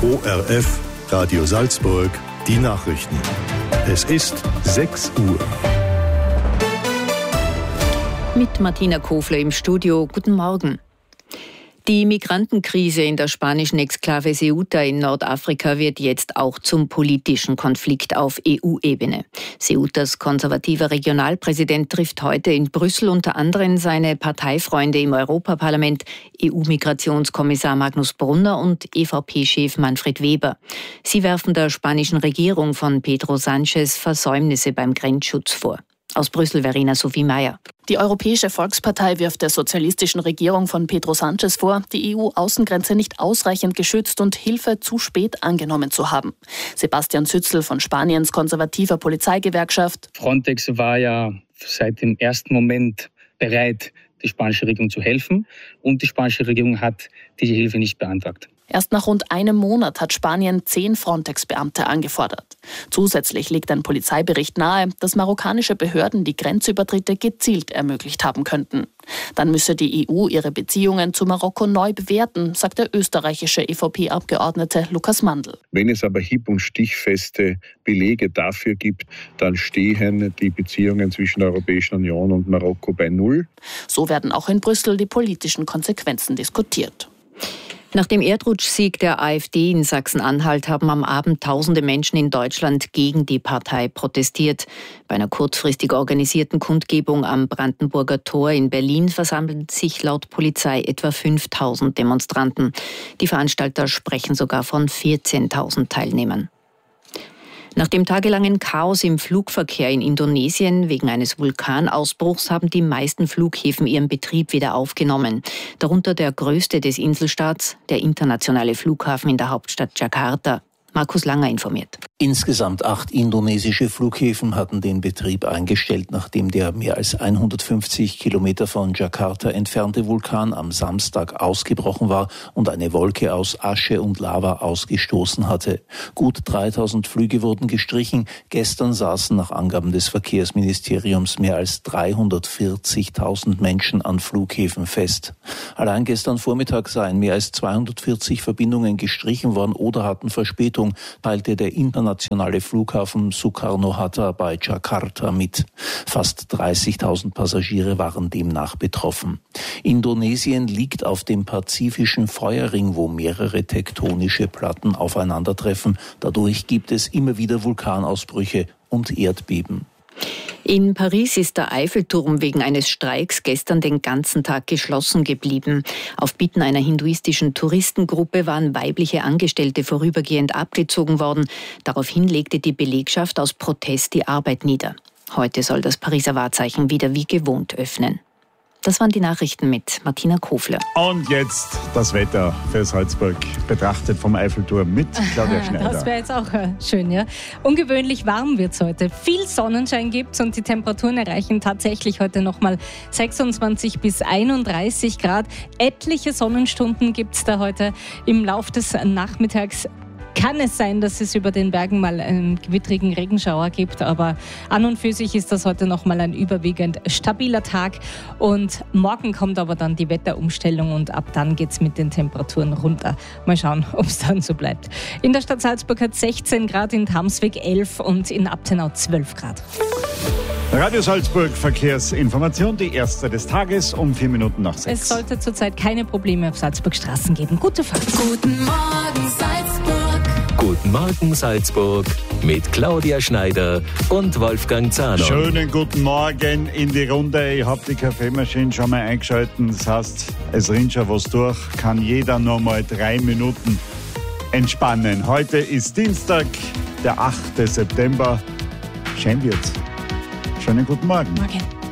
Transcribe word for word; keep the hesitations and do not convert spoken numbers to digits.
O R F, Radio Salzburg, die Nachrichten. Es ist sechs Uhr. Mit Martina Kofler im Studio. Guten Morgen. Die Migrantenkrise in der spanischen Exklave Ceuta in Nordafrika wird jetzt auch zum politischen Konflikt auf E U-Ebene. Ceutas konservativer Regionalpräsident trifft heute in Brüssel unter anderem seine Parteifreunde im Europaparlament, E U-Migrationskommissar Magnus Brunner und E V P-Chef Manfred Weber. Sie werfen der spanischen Regierung von Pedro Sánchez Versäumnisse beim Grenzschutz vor. Aus Brüssel, Verena Sophie Mayer. Die Europäische Volkspartei wirft der sozialistischen Regierung von Pedro Sánchez vor, die E U-Außengrenze nicht ausreichend geschützt und Hilfe zu spät angenommen zu haben. Sebastian Zützl von Spaniens konservativer Polizeigewerkschaft. Frontex war ja seit dem ersten Moment bereit, die spanische Regierung zu helfen, und die spanische Regierung hat diese Hilfe nicht beantragt. Erst nach rund einem Monat hat Spanien zehn Frontex-Beamte angefordert. Zusätzlich legt ein Polizeibericht nahe, dass marokkanische Behörden die Grenzübertritte gezielt ermöglicht haben könnten. Dann müsse die E U ihre Beziehungen zu Marokko neu bewerten, sagt der österreichische E V P-Abgeordnete Lukas Mandl. Wenn es aber hieb- und stichfeste Belege dafür gibt, dann stehen die Beziehungen zwischen der Europäischen Union und Marokko bei Null. So werden auch in Brüssel die politischen Konsequenzen diskutiert. Nach dem Erdrutschsieg der AfD in Sachsen-Anhalt haben am Abend tausende Menschen in Deutschland gegen die Partei protestiert. Bei einer kurzfristig organisierten Kundgebung am Brandenburger Tor in Berlin versammelten sich laut Polizei etwa fünftausend Demonstranten. Die Veranstalter sprechen sogar von vierzehntausend Teilnehmern. Nach dem tagelangen Chaos im Flugverkehr in Indonesien wegen eines Vulkanausbruchs haben die meisten Flughäfen ihren Betrieb wieder aufgenommen. Darunter der größte des Inselstaats, der internationale Flughafen in der Hauptstadt Jakarta. Markus Langer informiert. Insgesamt acht indonesische Flughäfen hatten den Betrieb eingestellt, nachdem der mehr als hundertfünfzig Kilometer von Jakarta entfernte Vulkan am Samstag ausgebrochen war und eine Wolke aus Asche und Lava ausgestoßen hatte. Gut dreitausend Flüge wurden gestrichen. Gestern saßen nach Angaben des Verkehrsministeriums mehr als dreihundertvierzigtausend Menschen an Flughäfen fest. Allein gestern Vormittag seien mehr als zweihundertvierzig Verbindungen gestrichen worden oder hatten Verspätung, teilte der internationale Flughafen Soekarno-Hatta bei Jakarta mit. Fast dreißigtausend Passagiere waren demnach betroffen. Indonesien liegt auf dem pazifischen Feuerring, wo mehrere tektonische Platten aufeinandertreffen. Dadurch gibt es immer wieder Vulkanausbrüche und Erdbeben. In Paris ist der Eiffelturm wegen eines Streiks gestern den ganzen Tag geschlossen geblieben. Auf Bitten einer hinduistischen Touristengruppe waren weibliche Angestellte vorübergehend abgezogen worden. Daraufhin legte die Belegschaft aus Protest die Arbeit nieder. Heute soll das Pariser Wahrzeichen wieder wie gewohnt öffnen. Das waren die Nachrichten mit Martina Kofler. Und jetzt das Wetter für Salzburg, betrachtet vom Eiffelturm mit Claudia Schneider. Das wäre jetzt auch schön, ja. Ungewöhnlich warm wird es heute. Viel Sonnenschein gibt es und die Temperaturen erreichen tatsächlich heute nochmal sechsundzwanzig bis einunddreißig Grad. Etliche Sonnenstunden gibt es da heute im Laufe des Nachmittags. Kann es sein, dass es über den Bergen mal einen gewittrigen Regenschauer gibt, aber an und für sich ist das heute nochmal ein überwiegend stabiler Tag und morgen kommt aber dann die Wetterumstellung und ab dann geht es mit den Temperaturen runter. Mal schauen, ob es dann so bleibt. In der Stadt Salzburg hat sechzehn Grad, in Tamsweg elf und in Abtenau zwölf Grad. Radio Salzburg Verkehrsinformation, die erste des Tages um vier Minuten nach sechs. Es sollte zurzeit keine Probleme auf Salzburg Straßen geben. Gute Fahrt. Guten Morgen Salzburg. Guten Morgen Salzburg mit Claudia Schneider und Wolfgang Zahner. Schönen guten Morgen in die Runde. Ich habe die Kaffeemaschine schon mal eingeschalten. Das heißt, es rinnt schon was durch. Kann jeder noch mal drei Minuten entspannen. Heute ist Dienstag, der achte September. Schön wird's. Schönen guten Morgen. Morgen.